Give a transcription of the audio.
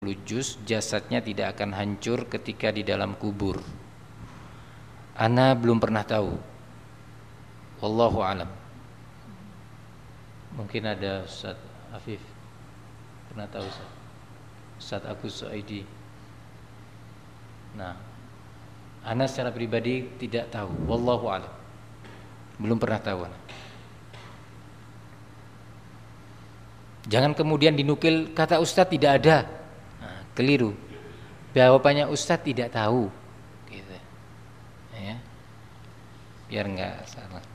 juz, jasadnya tidak akan hancur ketika di dalam kubur. Ana belum pernah tahu. Wallahu alam. Mungkin ada Ustaz Afif pernah tahu, Ustaz Agus Suaidi. Nah, ana secara pribadi tidak tahu. Wallahu alam. Belum pernah tahu. Jangan kemudian dinukil kata Ustaz tidak ada. Nah, keliru. Jawabannya Ustaz tidak tahu. Gitu. Ya. Biar enggak salah.